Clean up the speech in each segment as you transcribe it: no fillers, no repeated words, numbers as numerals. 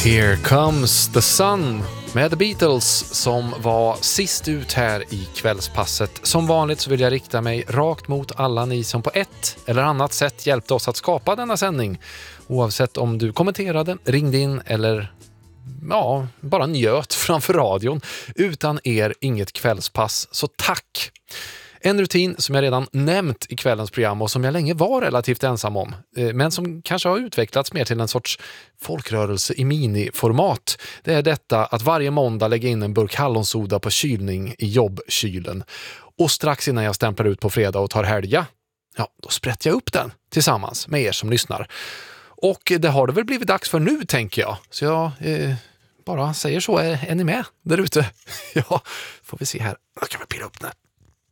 Here Comes the Sun med The Beatles som var sist ut här i kvällspasset. Som vanligt så vill jag rikta mig rakt mot alla ni som på ett eller annat sätt hjälpte oss att skapa denna sändning. Oavsett om du kommenterade, ringde in eller bara njöt framför radion. Utan er inget kvällspass, så tack! En rutin som jag redan nämnt i kvällens program och som jag länge var relativt ensam om, men som kanske har utvecklats mer till en sorts folkrörelse i miniformat. Det är detta att varje måndag lägga in en burk hallonsoda på kylning i jobbkylen. Och strax innan jag stämplar ut på fredag och tar helga, då sprätter jag upp den tillsammans med er som lyssnar. Och det har det väl blivit dags för nu, tänker jag. Så jag bara säger så, är ni med där ute? Ja, får vi se här. Jag kan väl pilla upp den här.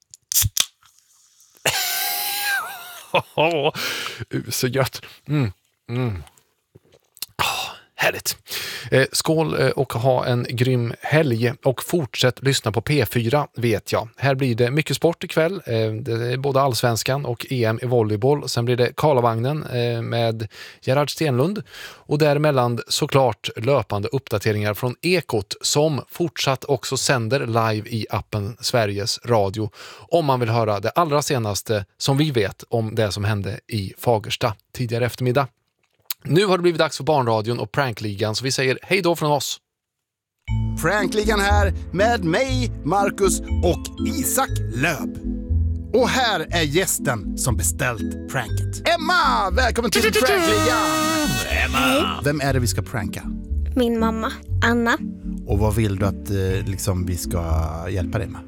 Så gött. Härligt. Skål och ha en grym helg och fortsätt lyssna på P4, vet jag. Här blir det mycket sport ikväll. Det är både allsvenskan och EM i volleyboll. Sen blir det Karlavagnen med Gerhard Stenlund och däremellan såklart löpande uppdateringar från Ekot som fortsatt också sänder live i appen Sveriges Radio om man vill höra det allra senaste som vi vet om det som hände i Fagersta tidigare eftermiddag. Nu har det blivit dags för Barnradion och Prankligan, så vi säger hej då från oss. Prankligan här med mig, Marcus och Isak Löb. Och här är gästen som beställt pranket. Emma! Välkommen till Prankligan! Emma! Vem är det vi ska pranka? Min mamma, Anna. Och vad vill du att vi ska hjälpa dig med?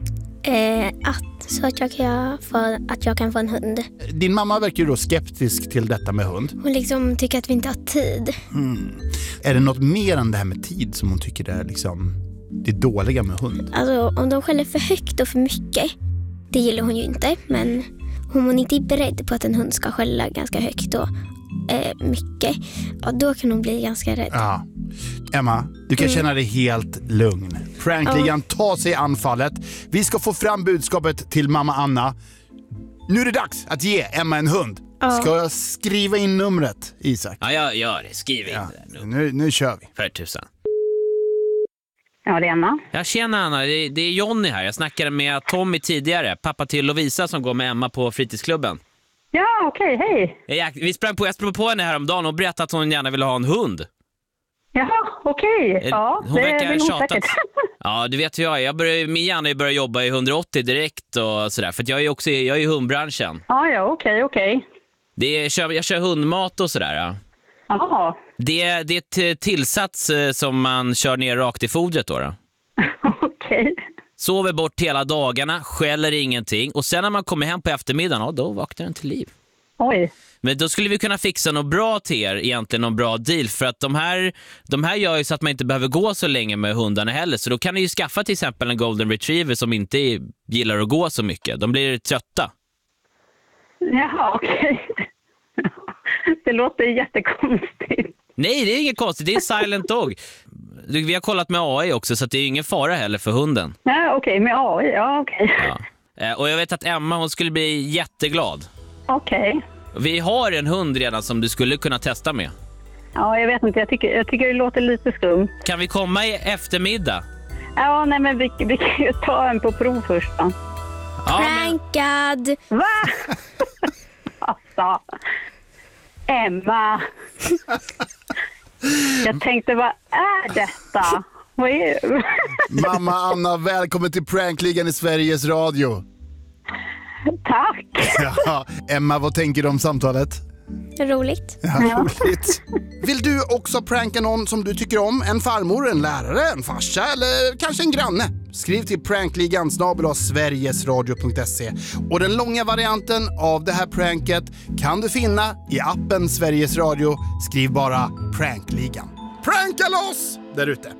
Så att jag kan få en hund. Din mamma verkar ju då skeptisk till detta med hund. Hon liksom tycker att vi inte har tid. Är det något mer än det här med tid som hon tycker det är dåliga med hund? Alltså om de skäller för högt och för mycket, det gillar hon ju inte. Men om hon inte är beredd på att en hund ska skälla ganska högt och mycket, då kan hon bli ganska rädd. Ja. Emma, du kan känna dig helt lugn. Prankligan tar sig anfallet. Vi ska få fram budskapet till mamma Anna. Nu är det dags att ge Emma en hund. Ska jag skriva in numret, Isak? Ja, jag gör det. Skriv in det nu. Nu kör vi. För tusan. Ja, det är Emma. Ja, tjena Anna. Det är Jonny här. Jag snackade med Tommy tidigare. Pappa till Lovisa som går med Emma på fritidsklubben. Ja, okej. Hej. Jag sprang på henne häromdagen och berättade att hon gärna ville ha en hund. Jaha, okej. Ja, hon verkar tjatat. Ja, du vet hur jag är. Min hjärna börjar jobba i 180 direkt och sådär. För att jag är i hundbranschen. Ja, okej. Jag kör hundmat och sådär. Ja. Jaha. Det är ett tillsats som man kör ner rakt i fodret då. Okej. Sover bort hela dagarna, skäller ingenting. Och sen när man kommer hem på eftermiddagen, då vaknar den till liv. Oj. Men då skulle vi kunna fixa något bra till er, egentligen någon bra deal. För att de här gör ju så att man inte behöver gå så länge med hundarna heller. Så då kan ni ju skaffa till exempel en golden retriever som inte gillar att gå så mycket. De blir trötta. Jaha, okej. Det låter jättekonstigt. Nej, det är inget konstigt. Det är en silent dog. Vi har kollat med AI också så att det är ingen fara heller för hunden. Ja, okej. Med AI. Ja, okej. Ja. Och jag vet att Emma, hon skulle bli jätteglad. Okej. Vi har en hund redan som du skulle kunna testa med. Ja, jag vet inte. Jag tycker det låter lite skumt. Kan vi komma i eftermiddag? Ja, nej men vi kan ju ta en på prov först då. Ja, Prankad! Va? Alltså. Emma. Jag tänkte, vad är detta? Vad är det? Mamma Anna, välkommen till Prankligan i Sveriges Radio. Tack. Ja, Emma, vad tänker du om samtalet? Roligt. Ja, roligt. Vill du också pranka någon som du tycker om? En farmor, en lärare, en farsa eller kanske en granne? Skriv till prankligan@sverigesradio.se. Och den långa varianten av det här pranket kan du finna i appen Sveriges Radio. Skriv bara Prankligan. Pranka loss där ute!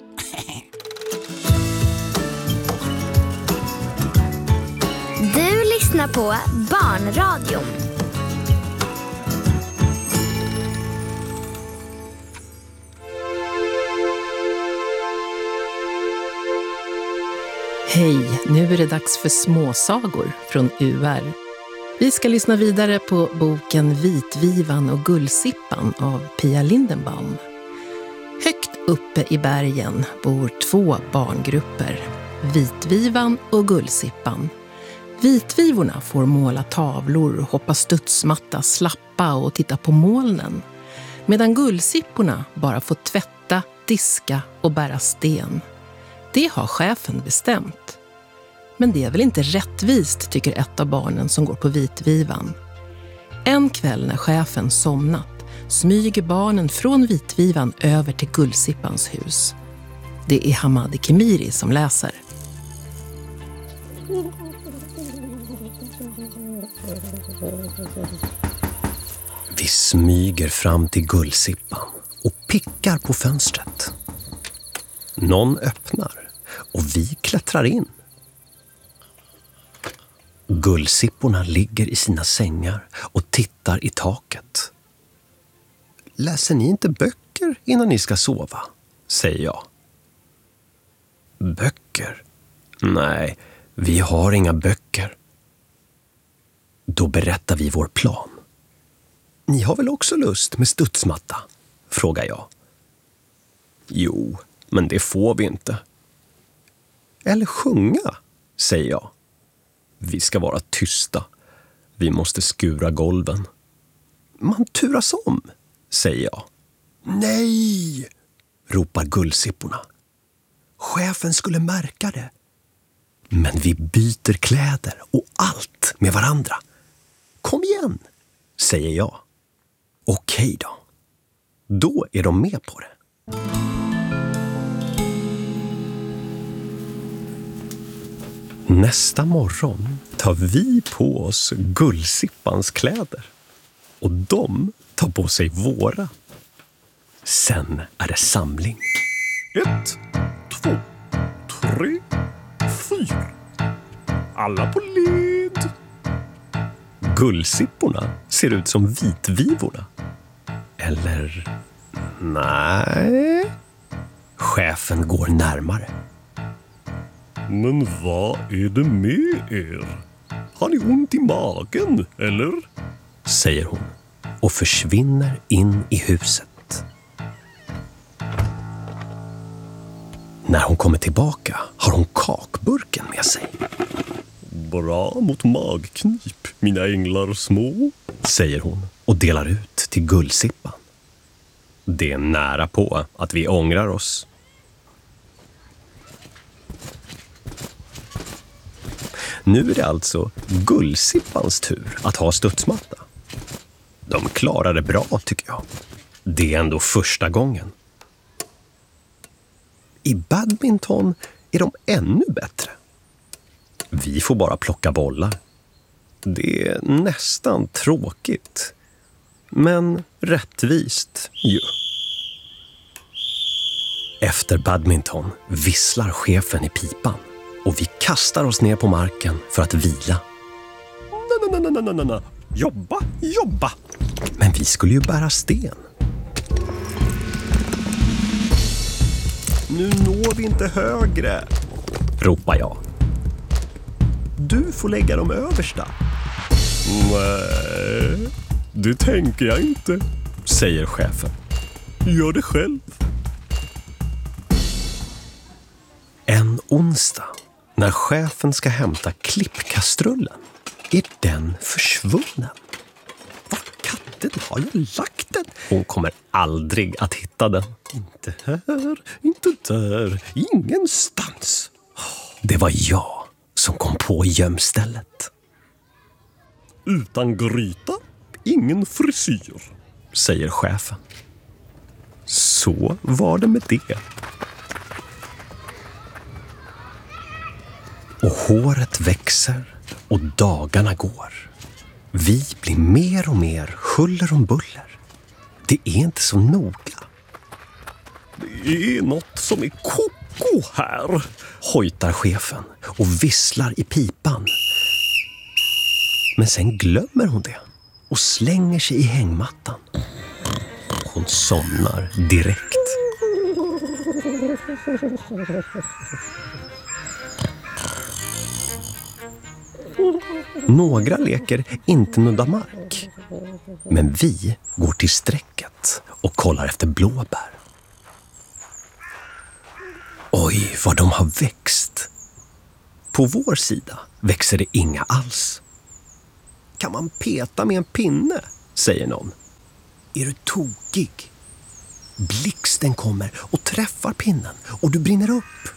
Du lyssnar på Barnradion. Hej, nu är det dags för småsagor från UR. Vi ska lyssna vidare på boken Vitvivan och Gullsippan av Pia Lindenbaum. Högt Uppe i bergen bor 2 barngrupper, vitvivan och gullsippan. Vitvivorna får måla tavlor, hoppa studsmatta, slappa och titta på molnen. Medan gullsipporna bara får tvätta, diska och bära sten. Det har chefen bestämt. Men det är väl inte rättvist, tycker ett av barnen som går på vitvivan. En kväll när chefen somnat smyger barnen från vitvivan över till gullsippans hus. Det är Hamadi Kemiri som läser. Vi smyger fram till gullsippan och pickar på fönstret. Någon öppnar och vi klättrar in. Gullsipporna ligger i sina sängar och tittar i taket. Läser ni inte böcker innan ni ska sova? Säger jag. Böcker? Nej, vi har inga böcker. Då berättar vi vår plan. Ni har väl också lust med studsmatta? Frågar jag. Jo, men det får vi inte. Eller sjunga, säger jag. Vi ska vara tysta. Vi måste skura golven. Man turas om, säger jag. Nej, ropar gullsipporna. Chefen skulle märka det. Men vi byter kläder och allt med varandra. Kom igen, säger jag. Okej då. Då är de med på det. Nästa morgon tar vi på oss gullsippans kläder. Och de tar på sig våra. Sen är det samling. 1, 2, 3, 4. Alla på led. Gullsipporna ser ut som vitvivorna. Eller... nej. Chefen går närmare. Men vad är det med er? Har ni ont i magen, eller? Säger hon och försvinner in i huset. När hon kommer tillbaka har hon kakburken med sig. Bra mot magknip, mina änglar små, säger hon och delar ut till gullsippan. Det är nära på att vi ångrar oss. Nu är det alltså gullsippans tur att ha studsmatta. De klarar det bra, tycker jag. Det är ändå första gången. I badminton är de ännu bättre. Vi får bara plocka bollar. Det är nästan tråkigt. Men rättvist ju. Efter badminton visslar chefen i pipan. Och vi kastar oss ner på marken för att vila. Nej. Jobba. Men vi skulle ju bära sten. Nu når vi inte högre, ropar jag. Du får lägga dem översta. Nej, det tänker jag inte, säger chefen. Gör det själv. En onsdag, när chefen ska hämta klippkastrullen, är den försvunnen. Var katten har jag lagt den? Hon kommer aldrig att hitta den. Inte här, inte där, ingenstans. Det var jag som kom på gömstället. Utan gryta, ingen frisyr, säger chefen. Så var det med det. Och håret växer och dagarna går. Vi blir mer och mer huller om buller. Det är inte så noga. Det är något som är koko här, hojtar chefen och visslar i pipan. Men sen glömmer hon det och slänger sig i hängmattan. Hon somnar direkt. Några leker inte nudda mark. Men vi går till sträcket och kollar efter blåbär. Oj, vad de har växt. På vår sida växer det inga alls. Kan man peta med en pinne, säger någon. Är du tokig? Blixten kommer och träffar pinnen och du brinner upp.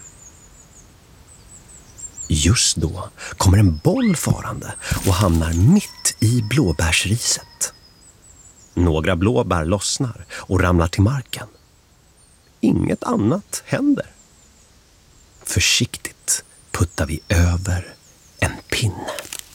Just då kommer en boll farande och hamnar mitt i blåbärsriset. Några blåbär lossnar och ramlar till marken. Inget annat händer. Försiktigt puttar vi över en pinne.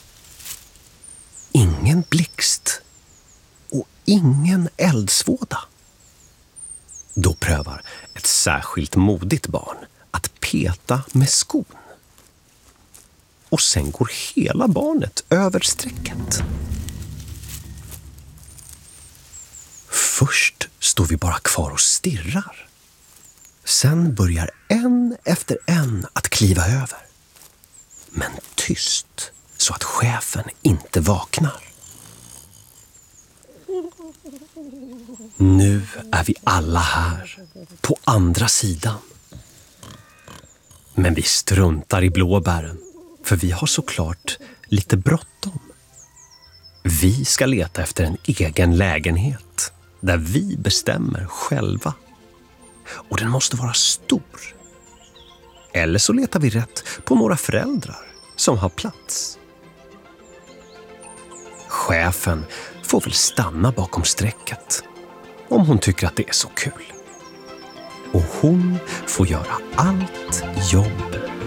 Ingen blixt och ingen eldsvåda. Då prövar ett särskilt modigt barn att peta med skon. Och sen går hela barnet över strecket. Först står vi bara kvar och stirrar. Sen börjar en efter en att kliva över. Men tyst, så att chefen inte vaknar. Nu är vi alla här, på andra sidan. Men vi struntar i blåbären, för vi har såklart lite bråttom. Vi ska leta efter en egen lägenhet, där vi bestämmer själva. Och den måste vara stor. Eller så letar vi rätt på några föräldrar som har plats. Chefen får väl stanna bakom strecket om hon tycker att det är så kul. Och hon får göra allt jobb